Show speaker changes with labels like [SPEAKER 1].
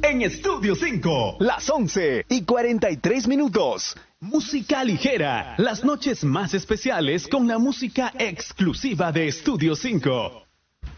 [SPEAKER 1] en Estudio 5.
[SPEAKER 2] Las 11:43.
[SPEAKER 1] Música ligera, las noches más especiales con la música exclusiva de Estudio 5.